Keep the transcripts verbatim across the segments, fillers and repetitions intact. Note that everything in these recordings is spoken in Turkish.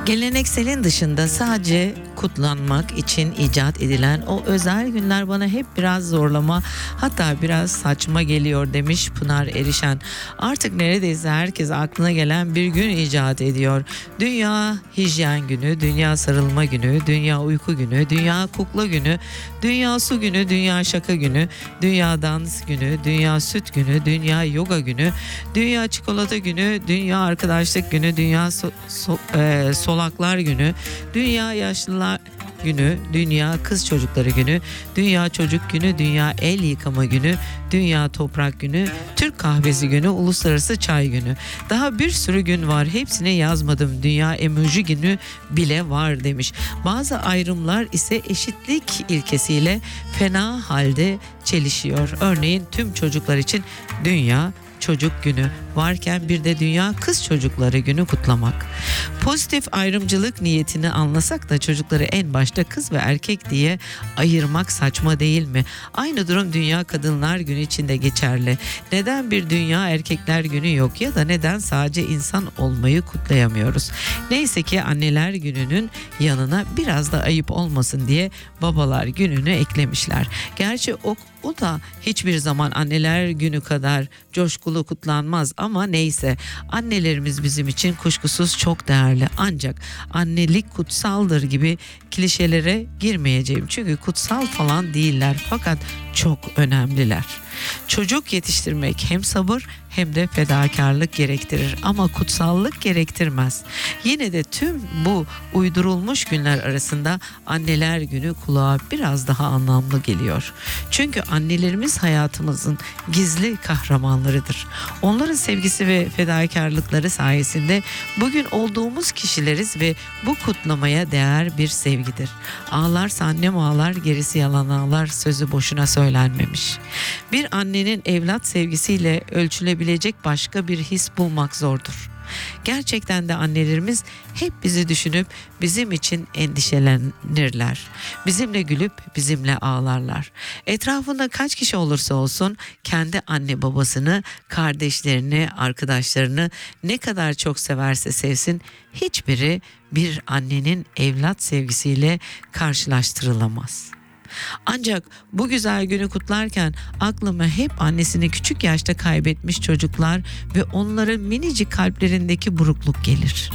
Gelenekselin dışında sadece kutlanmak için icat edilen o özel günler bana hep biraz zorlama, hatta biraz saçma geliyor demiş Pınar Erişen. Artık neredeyse herkes aklına gelen bir gün icat ediyor. Dünya hijyen günü, dünya sarılma günü, dünya uyku günü, dünya kukla günü, dünya su günü, dünya şaka günü, dünya dans günü, dünya süt günü, dünya yoga günü, dünya çikolata günü, dünya arkadaşlık günü, dünya so- so- e, solaklar günü, dünya yaşlılar günü, dünya kız çocukları günü, dünya çocuk günü, dünya el yıkama günü, dünya toprak günü, Türk kahvesi günü, uluslararası çay günü. Daha bir sürü gün var, hepsini yazmadım. Dünya emoji günü bile var demiş. Bazı ayrımlar ise eşitlik ilkesiyle fena halde çelişiyor. Örneğin tüm çocuklar için dünya çocuk günü varken bir de dünya kız çocukları günü kutlamak. Pozitif ayrımcılık niyetini anlasak da çocukları en başta kız ve erkek diye ayırmak saçma değil mi? Aynı durum dünya kadınlar günü için de geçerli. Neden bir dünya erkekler günü yok ya da neden sadece insan olmayı kutlayamıyoruz? Neyse ki anneler gününün yanına biraz da ayıp olmasın diye babalar gününü eklemişler. Gerçi o O da hiçbir zaman anneler günü kadar coşkulu kutlanmaz ama neyse, annelerimiz bizim için kuşkusuz çok değerli, ancak annelik kutsaldır gibi klişelere girmeyeceğim çünkü kutsal falan değiller fakat çok önemliler. Çocuk yetiştirmek hem sabır hem de fedakarlık gerektirir ama kutsallık gerektirmez. Yine de tüm bu uydurulmuş günler arasında anneler günü kulağa biraz daha anlamlı geliyor. Çünkü annelerimiz hayatımızın gizli kahramanlarıdır. Onların sevgisi ve fedakarlıkları sayesinde bugün olduğumuz kişileriz ve bu kutlamaya değer bir sevgidir. Ağlarsa annem ağlar, gerisi yalan ağlar sözü boşuna söylenmemiş. Bir annenin evlat sevgisiyle ölçülebilecek başka bir his bulmak zordur. Gerçekten de annelerimiz hep bizi düşünüp bizim için endişelenirler. Bizimle gülüp bizimle ağlarlar. Etrafında kaç kişi olursa olsun kendi anne babasını, kardeşlerini, arkadaşlarını ne kadar çok severse sevsin, hiçbiri bir annenin evlat sevgisiyle karşılaştırılamaz. Ancak bu güzel günü kutlarken aklıma hep annesini küçük yaşta kaybetmiş çocuklar ve onların minicik kalplerindeki burukluk gelir.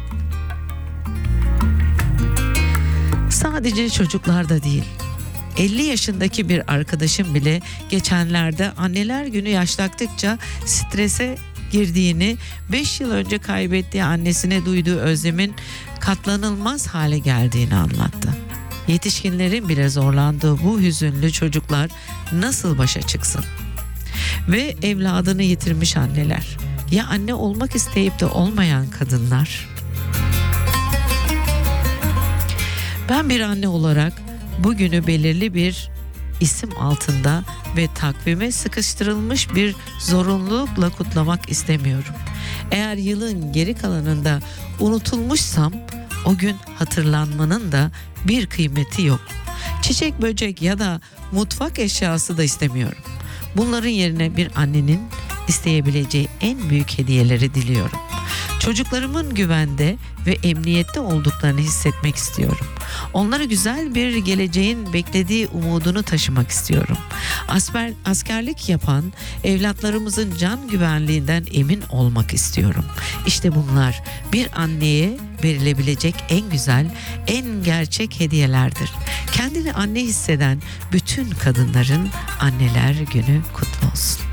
Sadece çocuklar da değil. elli yaşındaki bir arkadaşım bile geçenlerde anneler günü yaşlandıkça strese girdiğini, beş yıl önce kaybettiği annesine duyduğu özlemin katlanılmaz hale geldiğini anlattı. Yetişkinlerin bile zorlandığı bu hüzünlü çocuklar nasıl başa çıksın? Ve evladını yitirmiş anneler, ya anne olmak isteyip de olmayan kadınlar? Ben bir anne olarak bugünü belirli bir isim altında ve takvime sıkıştırılmış bir zorunlulukla kutlamak istemiyorum. Eğer yılın geri kalanında unutulmuşsam, o gün hatırlanmanın da bir kıymeti yok. Çiçek, böcek ya da mutfak eşyası da istemiyorum. Bunların yerine bir annenin isteyebileceği en büyük hediyeleri diliyorum. Çocuklarımın güvende ve emniyette olduklarını hissetmek istiyorum. Onlara güzel bir geleceğin beklediği umudunu taşımak istiyorum. Asper, askerlik yapan evlatlarımızın can güvenliğinden emin olmak istiyorum. İşte bunlar bir anneye verilebilecek en güzel, en gerçek hediyelerdir. Kendini anne hisseden bütün kadınların anneler günü kutlu olsun.